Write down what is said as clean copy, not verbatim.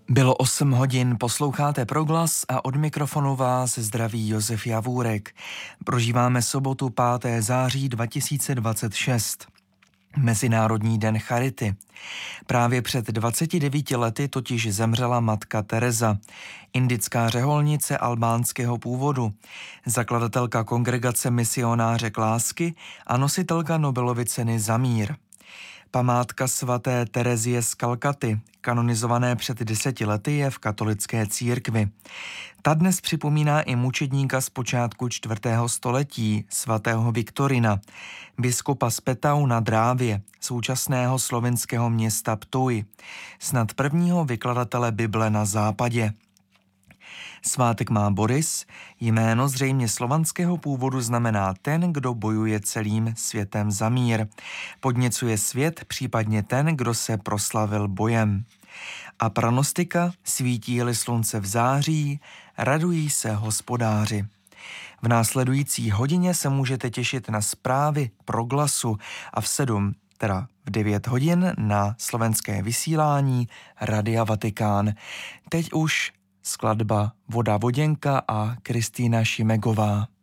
Bylo 8 hodin, posloucháte Proglas a od mikrofonu vás zdraví Josef Javůrek. Prožíváme sobotu 5. září 2026. Mezinárodní den charity. Právě před 29 lety totiž zemřela matka Teresa, indická řeholnice albánského původu, zakladatelka kongregace Misionářek lásky a nositelka Nobelovy ceny za mír. Památka svaté Terezie z Kalkaty, kanonizované před 10 lety, je v katolické církvi. Ta dnes připomíná i mučedníka z počátku 4. století, svatého Viktorina, biskupa z Petau na Drávě, současného slovinského města Ptuj, snad prvního vykladatele Bible na západě. Svátek má Boris, jméno zřejmě slovanského původu znamená ten, kdo bojuje celým světem za mír. Podněcuje svět, případně ten, kdo se proslavil bojem. A pranostika, svítí-li slunce v září, radují se hospodáři. V následující hodině se můžete těšit na zprávy Proglasu a v 9 hodin na slovenské vysílání Radia Vatikán. Teď už skladba Voda Voděnka a Kristýna Šimegová.